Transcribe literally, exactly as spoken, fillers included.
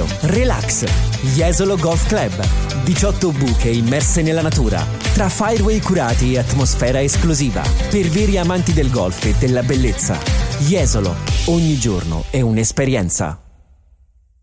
meglio. Relax. Jesolo Golf Club. diciotto buche immerse nella natura, tra fairway curati e atmosfera esclusiva. Per veri amanti del golf e della bellezza. Jesolo. Ogni giorno è un'esperienza.